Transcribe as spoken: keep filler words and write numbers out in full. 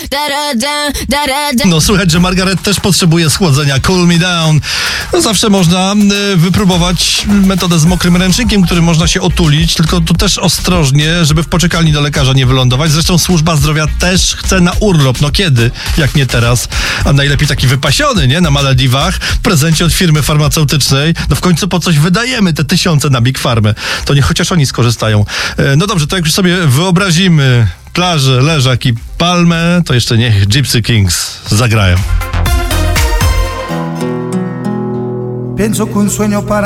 No słychać, że Margaret też potrzebuje schłodzenia. Cool me down. No zawsze można y, wypróbować metodę z mokrym ręcznikiem, którym można się otulić, tylko tu też ostrożnie, żeby w poczekalni do lekarza nie wylądować. Zresztą służba zdrowia też chce na urlop. No kiedy? Jak nie teraz? A najlepiej taki wypasiony, nie? Na Malediwach. W prezencie od firmy farmaceutycznej. No w końcu po coś wydajemy te tysiące na Big Farmę. To niech chociaż oni skorzystają. E, no dobrze, to jak już sobie wyobrazimy plażę, leżak i palmę, to jeszcze niech Gypsy Kings zagrają. Pienso que un sueño para